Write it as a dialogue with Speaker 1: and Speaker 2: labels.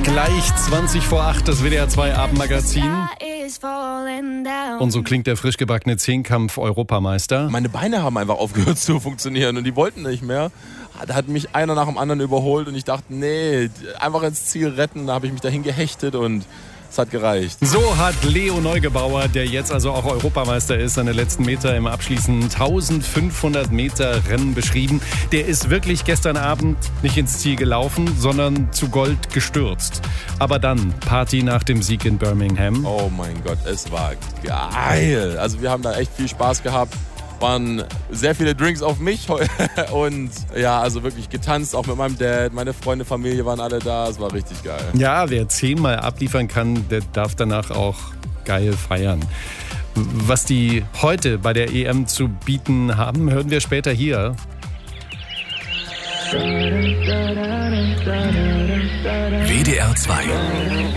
Speaker 1: Gleich 20 vor 8, das WDR 2 Abendmagazin. Und so klingt der frisch gebackene Zehnkampf-Europameister.
Speaker 2: Meine Beine haben einfach aufgehört zu funktionieren und die wollten nicht mehr. Da hat mich einer nach dem anderen überholt und ich dachte, nee, einfach ins Ziel retten. Da habe ich mich dahin gehechtet und es hat gereicht.
Speaker 1: So hat Leo Neugebauer, der jetzt also auch Europameister ist, seine letzten Meter im abschließenden 1500 Meter Rennen beschrieben. Der ist wirklich gestern Abend nicht ins Ziel gelaufen, sondern zu Gold gestürzt. Aber dann Party nach dem Sieg in Birmingham.
Speaker 2: Oh mein Gott, es war geil. Also wir haben da echt viel Spaß gehabt. Waren sehr viele Drinks auf mich und ja, also wirklich getanzt, auch mit meinem Dad, meine Freunde, Familie waren alle da, es war richtig geil.
Speaker 1: Ja, wer 10-mal abliefern kann, der darf danach auch geil feiern. Was die heute bei der EM zu bieten haben, hören wir später hier.
Speaker 3: WDR 2